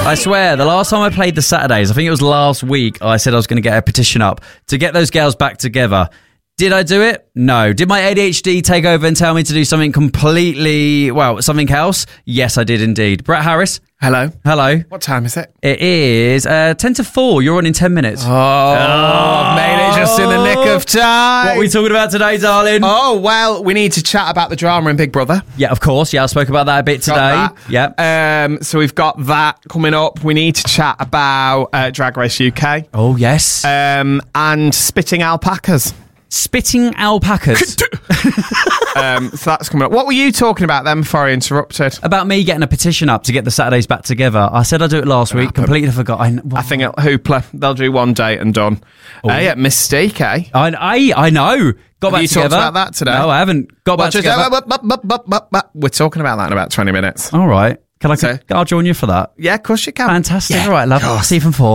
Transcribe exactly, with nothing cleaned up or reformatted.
I swear, the last time I played the Saturdays, I think it was last week, I said I was going to get a petition up to get those girls back together. Did I do it? No. Did my A D H D take over and tell me to do something completely, well, something else? Yes, I did indeed. Brett Harris. Hello. Hello. What time is it? It is uh, ten to four. You're on in ten minutes. Oh, I've made it just in the nick of time. What are we talking about today, darling? Oh, well, we need to chat about the drama in Big Brother. Yeah, of course. Yeah, I spoke about that a bit today. Yeah. Um, so we've got that coming up. We need to chat about uh, Drag Race U K. Oh, yes. Um, and spitting alpacas. Spitting alpacas. um, so that's coming up. What were you talking about then before I interrupted? About me getting a petition up to get the Saturdays back together. I said I'd do it last week. Happen. Completely forgot. I, well, I think at Hoopla, they'll do one date and done. Oh. Uh, yeah, mistake, eh? I, I, I know. Got Have back you together. talked about that today? No, I haven't. Got well, back together. Uh, bu- bu- bu- bu- bu- We're talking about that in about twenty minutes. All right. Can I? So, I'll join you for that. Yeah, of course you can. Fantastic. Yeah, All right, love. See you from four.